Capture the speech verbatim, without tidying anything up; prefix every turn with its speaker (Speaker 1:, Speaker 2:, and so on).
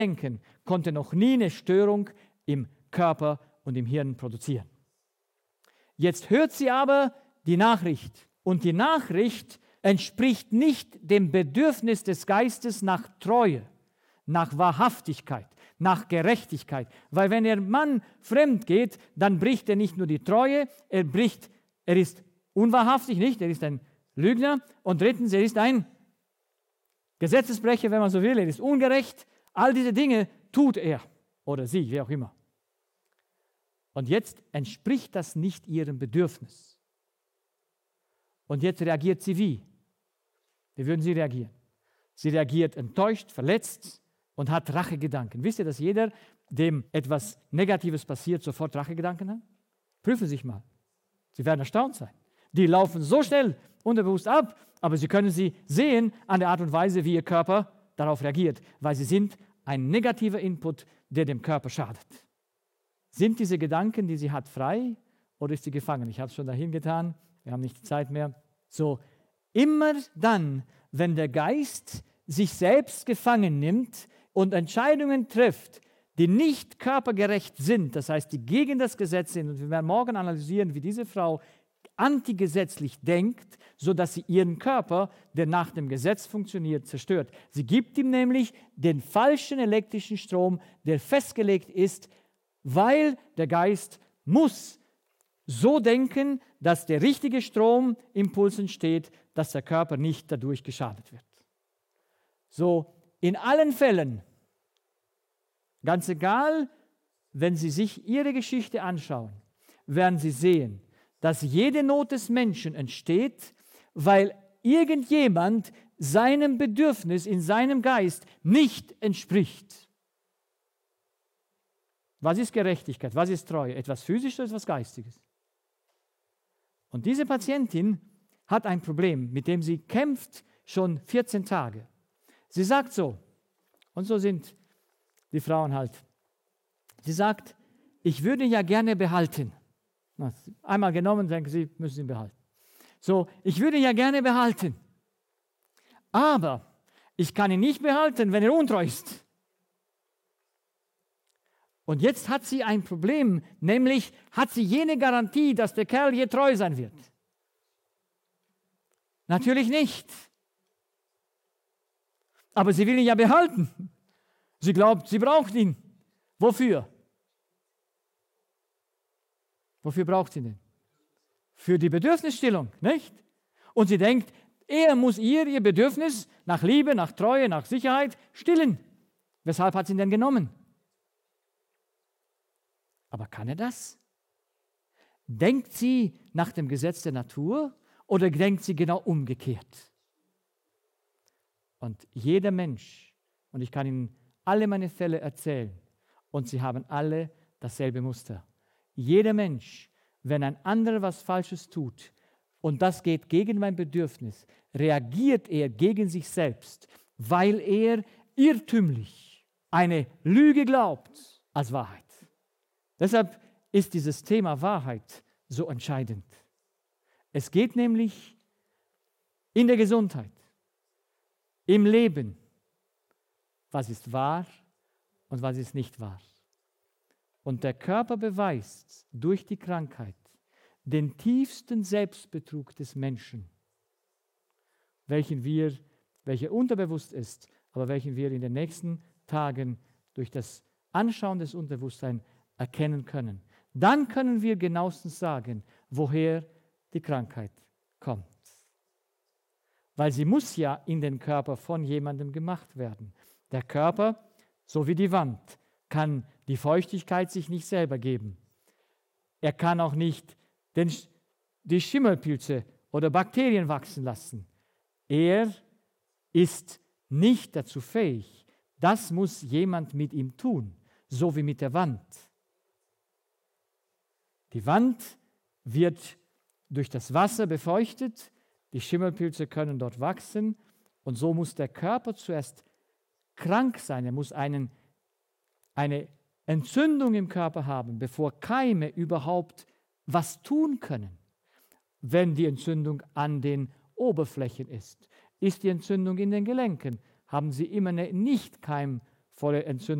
Speaker 1: Denken konnte noch nie eine Störung im Körper und im Hirn produzieren. Jetzt hört sie aber die Nachricht. Und die Nachricht entspricht nicht dem Bedürfnis des Geistes nach Treue, nach Wahrhaftigkeit, nach Gerechtigkeit. Weil wenn der Mann fremd geht, dann bricht er nicht nur die Treue, er bricht, er ist unwahrhaftig, nicht? Er ist ein Lügner. Und drittens, er ist ein Gesetzesbrecher, wenn man so will. Er ist ungerecht. All diese Dinge tut er oder sie, wie auch immer. Und jetzt entspricht das nicht ihrem Bedürfnis. Und jetzt reagiert sie wie? Wie würden Sie reagieren? Sie reagiert enttäuscht, verletzt und hat Rachegedanken. Wisst ihr, dass jeder, dem etwas Negatives passiert, sofort Rachegedanken hat? Prüfen Sie sich mal. Sie werden erstaunt sein. Die laufen so schnell unterbewusst ab, aber Sie können sie sehen an der Art und Weise, wie Ihr Körper darauf reagiert, weil sie sind ein negativer Input, der dem Körper schadet. Sind diese Gedanken, die sie hat, frei oder ist sie gefangen? Ich habe es schon dahin getan, wir haben nicht die Zeit mehr. So, immer dann, wenn der Geist sich selbst gefangen nimmt und Entscheidungen trifft, die nicht körpergerecht sind, das heißt, die gegen das Gesetz sind, und wir werden morgen analysieren, wie diese Frau antigesetzlich denkt, sodass sie ihren Körper, der nach dem Gesetz funktioniert, zerstört. Sie gibt ihm nämlich den falschen elektrischen Strom, der festgelegt ist, weil der Geist muss so denken, dass der richtige Stromimpuls entsteht, dass der Körper nicht dadurch geschadet wird. So, in allen Fällen, ganz egal, wenn Sie sich Ihre Geschichte anschauen, werden Sie sehen, dass jede Not des Menschen entsteht, weil irgendjemand seinem Bedürfnis in seinem Geist nicht entspricht. Was ist Gerechtigkeit? Was ist Treue? Etwas Physisches oder etwas Geistiges? Und diese Patientin hat ein Problem, mit dem sie kämpft schon vierzehn Tage. Sie sagt so, und so sind die Frauen halt, sie sagt, ich würde ihn ja gerne behalten. Einmal genommen, denken sie, müssen ihn behalten. So, ich würde ihn ja gerne behalten, aber ich kann ihn nicht behalten, wenn er untreu ist. Und jetzt hat sie ein Problem, nämlich hat sie jene Garantie, dass der Kerl hier treu sein wird? Natürlich nicht. Aber sie will ihn ja behalten. Sie glaubt, sie braucht ihn. Wofür? Wofür braucht sie ihn denn? Für die Bedürfnisstillung, nicht? Und sie denkt, er muss ihr ihr Bedürfnis nach Liebe, nach Treue, nach Sicherheit stillen. Weshalb hat sie ihn denn genommen? Aber kann er das? Denkt sie nach dem Gesetz der Natur oder denkt sie genau umgekehrt? Und jeder Mensch, und ich kann Ihnen alle meine Fälle erzählen, und sie haben alle dasselbe Muster. Jeder Mensch, wenn ein anderer was Falsches tut, und das geht gegen mein Bedürfnis, reagiert er gegen sich selbst, weil er irrtümlich eine Lüge glaubt als Wahrheit. Deshalb ist dieses Thema Wahrheit so entscheidend. Es geht nämlich in der Gesundheit, im Leben, was ist wahr und was ist nicht wahr. Und der Körper beweist durch die Krankheit den tiefsten Selbstbetrug des Menschen, welchen wir, welcher unterbewusst ist, aber welchen wir in den nächsten Tagen durch das Anschauen des Unterbewusstseins erkennen können. Dann können wir genauestens sagen, woher die Krankheit kommt. Weil sie muss ja in den Körper von jemandem gemacht werden. Der Körper, so wie die Wand, kann die Feuchtigkeit sich nicht selber geben. Er kann auch nicht den, die Schimmelpilze oder Bakterien wachsen lassen. Er ist nicht dazu fähig. Das muss jemand mit ihm tun, so wie mit der Wand. Die Wand wird durch das Wasser befeuchtet, die Schimmelpilze können dort wachsen und so muss der Körper zuerst krank sein. Er muss einen, eine Entzündung im Körper haben, bevor Keime überhaupt was tun können. Wenn die Entzündung an den Oberflächen ist, ist die Entzündung in den Gelenken, haben sie immer eine nicht keimfreie volle Entzündung